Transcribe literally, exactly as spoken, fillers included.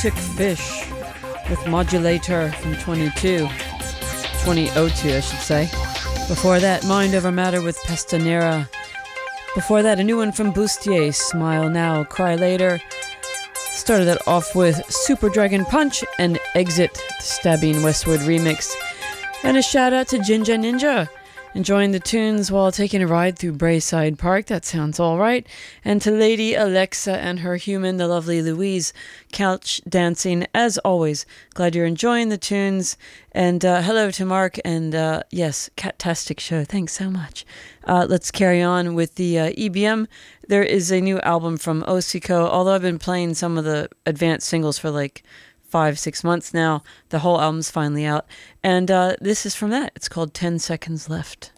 Arctic Fish with Modulator from twenty-two. twenty oh two, I should say. Before that, Mind Over Matter with Pestanera. Before that, a new one from Bustier, Smile Now, Cry Later. Started that off with Super Dragon Punch and Exit, the Stabbing Westward remix. And a shout out to Jinja Ninja, enjoying the tunes while taking a ride through Braeside Park. That sounds all right. And to Lady Alexa and her human, the lovely Louise, couch dancing as always. Glad you're enjoying the tunes. And uh, hello to Mark. And uh, yes, catastic show. Thanks so much. Uh, let's carry on with the uh, E B M. There is a new album from Osiko. Although I've been playing some of the advanced singles for like five, six months now, the whole album's finally out. And uh, this is from that. It's called ten seconds Left.